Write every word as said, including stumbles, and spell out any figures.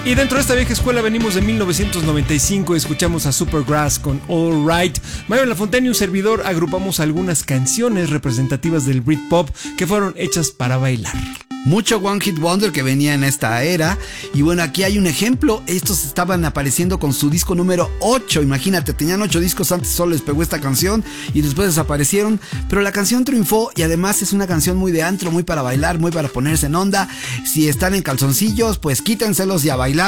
Y dentro de esta vieja escuela venimos de mil novecientos noventa y cinco y escuchamos a Supergrass con All Right. Mario Lafontaine y un servidor agrupamos algunas canciones representativas del Britpop que fueron hechas para bailar. Mucho One Hit Wonder que venía en esta era. Y bueno, aquí hay un ejemplo. Estos estaban apareciendo con su disco número ocho. Imagínate, tenían ocho discos antes, solo les pegó esta canción y después desaparecieron. Pero la canción triunfó y además es una canción muy de antro, muy para bailar, muy para ponerse en onda. Si están en calzoncillos, pues quítenselos y a bailar.